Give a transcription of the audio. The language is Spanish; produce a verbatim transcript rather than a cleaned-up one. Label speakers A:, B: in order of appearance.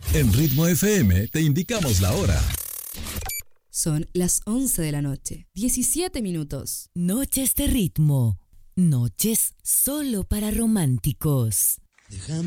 A: En Ritmo F M te indicamos la hora.
B: Son las once de la noche, diecisiete minutos.
C: Noches de ritmo, noches solo para románticos.
D: Déjame